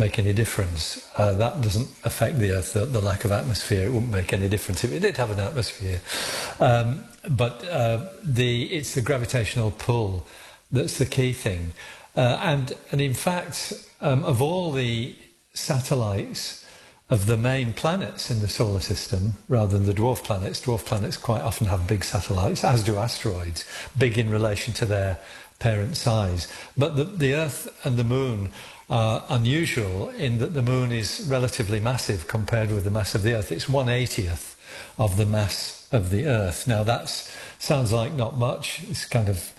make any difference. That doesn't affect the Earth, the lack of atmosphere. It wouldn't make any difference if it did have an atmosphere. But it's the gravitational pull that's the key thing. And in fact, of all the satellites of the main planets in the solar system, rather than the dwarf planets quite often have big satellites, as do asteroids, big in relation to their parent size. But the Earth and the Moon are unusual in that the Moon is relatively massive compared with the mass of the Earth. It's 1/80th of the mass of the Earth. Now that sounds like not much. It's kind of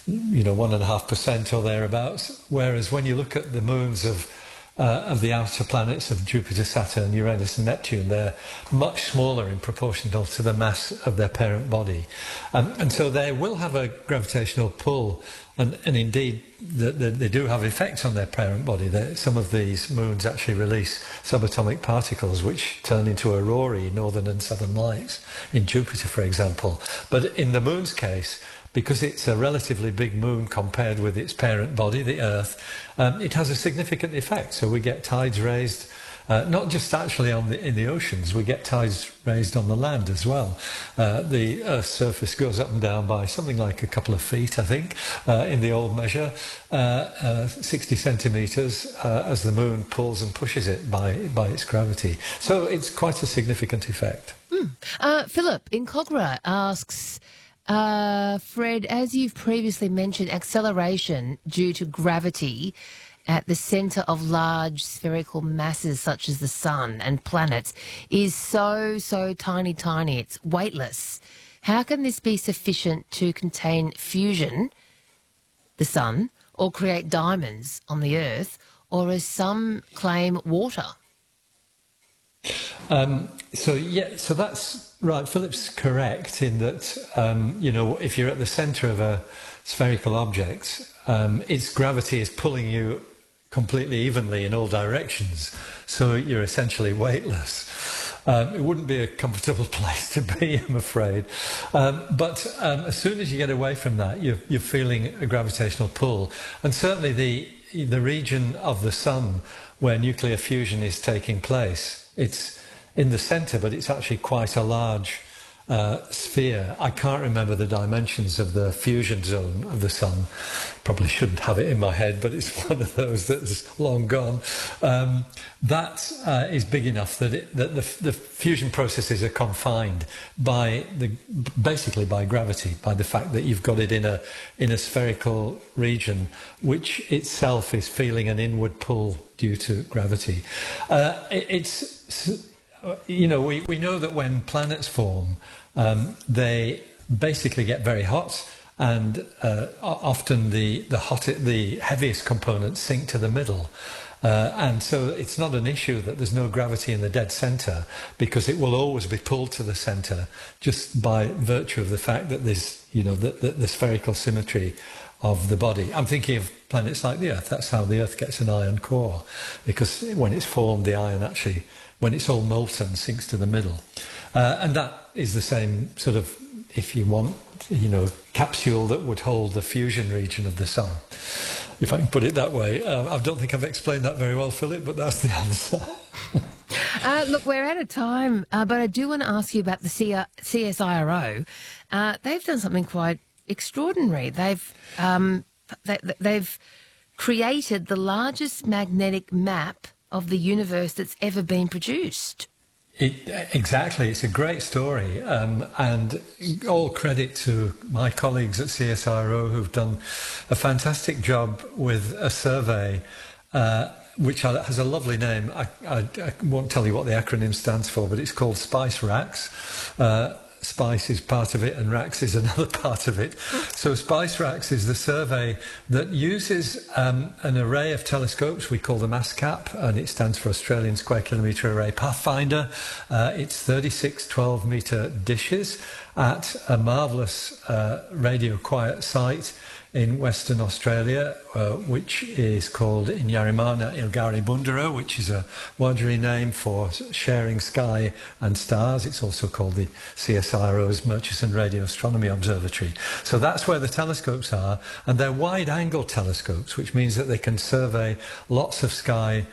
1.5% or thereabouts. Whereas when you look at the moons of the outer planets of Jupiter, Saturn, Uranus and Neptune, they're much smaller in proportional to the mass of their parent body. And so they will have a gravitational pull, and indeed they do have effects on their parent body. Some of these moons actually release subatomic particles which turn into aurorae, northern and southern lights, in Jupiter, for example. But in the moon's case, because it's a relatively big moon compared with its parent body, the Earth, it has a significant effect. So we get tides raised, not just actually in the oceans, we get tides raised on the land as well. The Earth's surface goes up and down by something like a couple of feet, I think, in the old measure, 60 centimetres, as the moon pulls and pushes it by its gravity. So it's quite a significant effect. Philip in Cogra asks, Fred, as you've previously mentioned, acceleration due to gravity at the centre of large spherical masses such as the Sun and planets is so tiny, it's weightless. How can this be sufficient to contain fusion, the Sun, or create diamonds on the Earth, or as some claim, water? So that's right. Philip's correct in that, if you're at the centre of a spherical object, its gravity is pulling you completely evenly in all directions. So you're essentially weightless. It wouldn't be a comfortable place to be, I'm afraid. But as soon as you get away from that, you're feeling a gravitational pull. And certainly the region of the Sun where nuclear fusion is taking place, it's in the centre, but it's actually quite a large sphere. I can't remember the dimensions of the fusion zone of the Sun. Probably shouldn't have it in my head, but it's one of those that's long gone. That is big enough that the fusion processes are confined basically by gravity, by the fact that you've got it in a spherical region, which itself is feeling an inward pull due to gravity. We know that when planets form, they basically get very hot, and often the heaviest components sink to the middle. And so it's not an issue that there's no gravity in the dead centre, because it will always be pulled to the centre just by virtue of the fact that there's, the spherical symmetry of the body. I'm thinking of planets like the Earth. That's how the Earth gets an iron core, because when it's formed, the iron actually, when it's all molten, sinks to the middle. And that is the same sort of, if you want, capsule that would hold the fusion region of the Sun, if I can put it that way. I don't think I've explained that very well, Philip, but that's the answer. Look, we're out of time, but I do want to ask you about the CSIRO. They've done something quite extraordinary. They've created the largest magnetic map of the universe that's ever been produced. Exactly. It's a great story, and all credit to my colleagues at CSIRO who've done a fantastic job with a survey which has a lovely name. I won't tell you what the acronym stands for, but it's called SPICE-RACS. SPICE is part of it and RACS is another part of it. So SPICE-RACS is the survey that uses an array of telescopes. We call them ASCAP, and it stands for Australian Square Kilometre Array Pathfinder. It's 36 12-metre dishes at a marvellous radio quiet site in Western Australia, which is called Inyarimana Ilgari Bundara, which is a Wiradjuri name for sharing sky and stars. It's also called the CSIRO's Murchison Radio Astronomy Observatory. So that's where the telescopes are, and they're wide-angle telescopes, which means that they can survey lots of sky